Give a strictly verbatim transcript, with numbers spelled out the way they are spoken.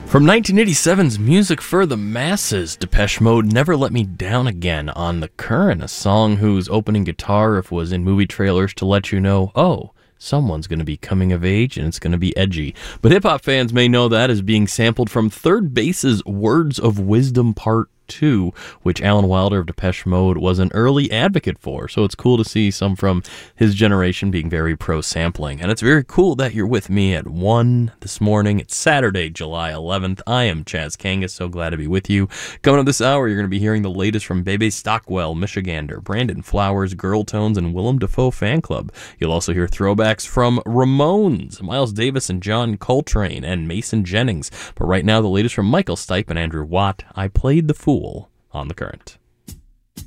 From nineteen eighty-seven's Music for the Masses, Depeche Mode, Never Let Me Down Again on The Current, a song whose opening guitar riff was in movie trailers to let you know, oh, someone's going to be coming of age and it's going to be edgy. But hip-hop fans may know that as being sampled from Third Base's Words of Wisdom Part two, which Alan Wilder of Depeche Mode was an early advocate for. So it's cool to see some from his generation being very pro-sampling. And it's very cool that you're with me at one this morning. It's Saturday, July eleventh. I am Chaz Kangas, so glad to be with you. Coming up this hour, you're going to be hearing the latest from Bebe Stockwell, Michigander, Brandon Flowers, Girl Tones, and Willem Dafoe Fan Club. You'll also hear throwbacks from Ramones, Miles Davis and John Coltrane, and Mason Jennings. But right now, the latest from Michael Stipe and Andrew Watt, I Played the Fool on The Current.